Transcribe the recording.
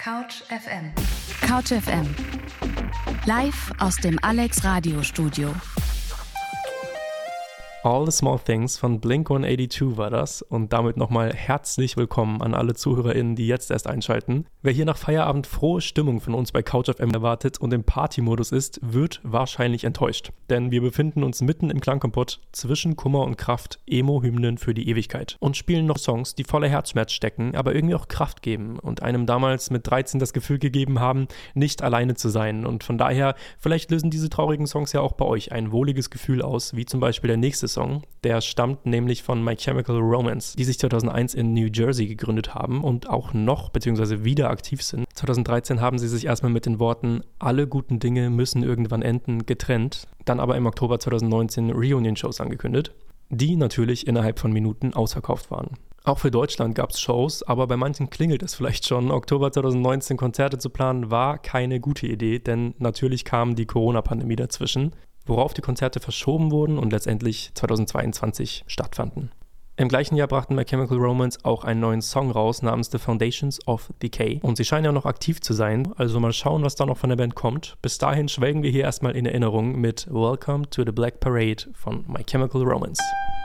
Couch FM. Couch FM. Live aus dem Alex Radiostudio. All the Small Things von Blink-182 war das und damit nochmal herzlich willkommen an alle ZuhörerInnen, die jetzt erst einschalten. Wer hier nach Feierabend frohe Stimmung von uns bei Couch FM erwartet und im Party-Modus ist, wird wahrscheinlich enttäuscht. Denn wir befinden uns mitten im Klangkompott zwischen Kummer und Kraft, Emo-Hymnen für die Ewigkeit und spielen noch Songs, die voller Herzschmerz stecken, aber irgendwie auch Kraft geben und einem damals mit 13 das Gefühl gegeben haben, nicht alleine zu sein. Und von daher, vielleicht lösen diese traurigen Songs ja auch bei euch ein wohliges Gefühl aus, wie zum Beispiel der nächste Song. Der stammt nämlich von My Chemical Romance, die sich 2001 in New Jersey gegründet haben und auch noch bzw. wieder aktiv sind. 2013 haben sie sich erstmal mit den Worten "Alle guten Dinge müssen irgendwann enden" getrennt, dann aber im Oktober 2019 Reunion-Shows angekündigt, die natürlich innerhalb von Minuten ausverkauft waren. Auch für Deutschland gab es Shows, aber bei manchen klingelt es vielleicht schon. Oktober 2019 Konzerte zu planen war keine gute Idee, denn natürlich kam die Corona-Pandemie dazwischen, worauf die Konzerte verschoben wurden und letztendlich 2022 stattfanden. Im gleichen Jahr brachten My Chemical Romance auch einen neuen Song raus namens The Foundations of Decay. Und sie scheinen ja noch aktiv zu sein, also mal schauen, was da noch von der Band kommt. Bis dahin schwelgen wir hier erstmal in Erinnerung mit Welcome to the Black Parade von My Chemical Romance.